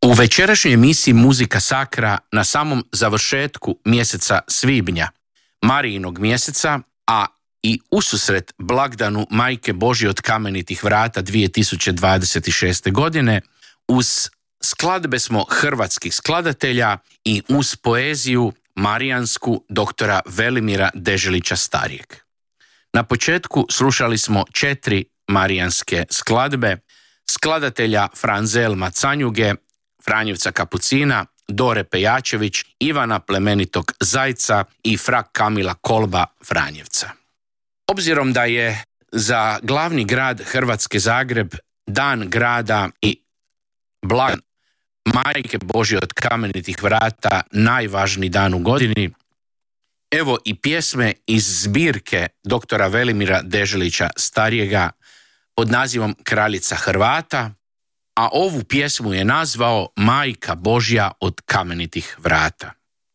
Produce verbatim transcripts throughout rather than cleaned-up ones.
U večerašnjoj emisiji Muzika Sakra na samom završetku mjeseca svibnja, Marijinog mjeseca, a i ususret blagdanu Majke Božje od kamenitih vrata dvije tisuće dvadeset šeste. godine, uz skladbe smo hrvatskih skladatelja i uz poeziju marijansku doktora Velimira Deželića starijeg. Na početku slušali smo četiri marijanske skladbe skladatelja Franzelma Canjuge, Franjevca Kapucina, Dore Pejačević, Ivana Plemenitog Zajca i fra Kamila Kolba Franjevca. Obzirom da je za glavni grad Hrvatske Zagreb Dan grada i blagdan Majke Božje od kamenitih vrata najvažniji dan u godini, evo i pjesme iz zbirke doktora Velimira Deželića starijega pod nazivom Kraljica Hrvata, a ovu pjesmu je nazvao Majka Božja od kamenitih vrata.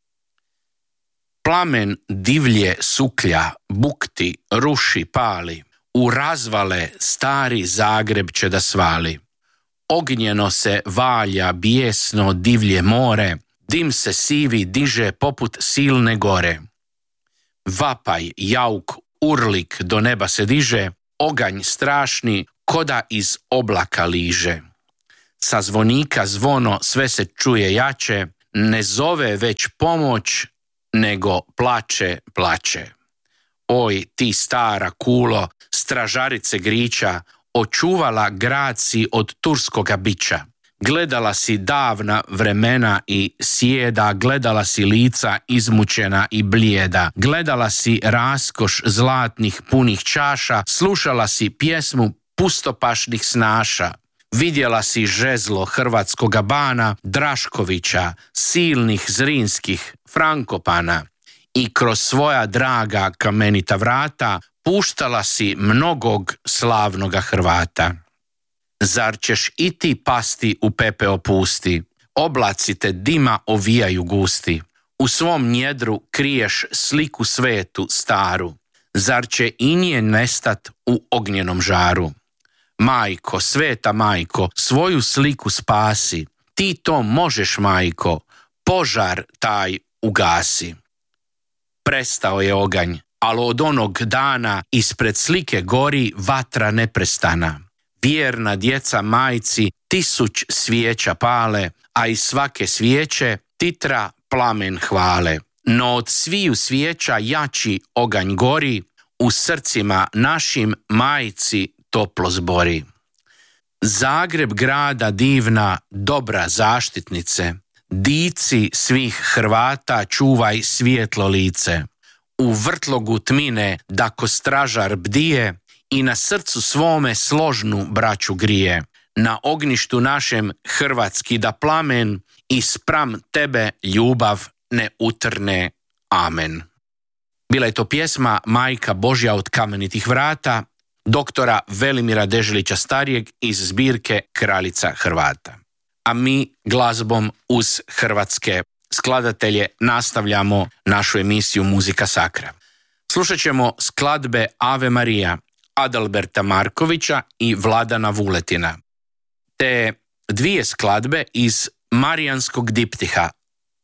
Plamen divlje suklja, bukti, ruši, pali, u razvale stari Zagreb će da svali. Ognjeno se valja bijesno divlje more, dim se sivi diže poput silne gore. Vapaj, jauk, urlik do neba se diže, oganj strašni koda iz oblaka liže. Sa zvonika zvono sve se čuje jače, ne zove već pomoć, nego plače, plače. Oj, ti stara kulo, stražarice griča, očuvala grad si od turskoga bića. Gledala si davna vremena i sjeda, gledala si lica izmučena i blijeda. Gledala si raskoš zlatnih punih čaša, slušala si pjesmu pustopašnih snaša. Vidjela si žezlo hrvatskoga bana, Draškovića, silnih Zrinskih, Frankopana i kroz svoja draga kamenita vrata puštala si mnogog slavnoga Hrvata. Zar ćeš i ti pasti u pepeo pusti, oblaci te dima ovijaju gusti, u svom njedru kriješ sliku svetu staru, zar će i nje nestat u ognjenom žaru? Majko, sveta majko, svoju sliku spasi, ti to možeš, majko, požar taj ugasi. Prestao je oganj, ali od onog dana ispred slike gori vatra neprestana. Vjerna djeca majci tisuć svijeća pale, a iz svake svijeće titra plamen hvale. No od sviju svijeća jači oganj gori, u srcima našim majci toplo zbori. Zagreb grada divna, dobra zaštitnice, dici svih Hrvata čuvaj svijetlo lice. U vrtlogu tmine da ko stražar bdije i na srcu svome složnu braću grije. Na ognjištu našem hrvatski da plamen i spram tebe ljubav ne utrne. Amen. Bila je to pjesma Majka Božja od kamenitih vrata doktora Velimira Deželića starijeg iz zbirke Kraljica Hrvata. A mi glazbom uz hrvatske skladatelje nastavljamo našu emisiju Muzika Sakra. Slušat ćemo skladbe Ave Marija Adalberta Markovića i Vladana Vuletina, te dvije skladbe iz Marijanskog diptiha,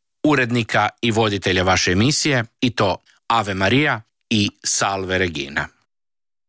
urednika i voditelja vaše emisije, i to Ave Marija i Salve Regina.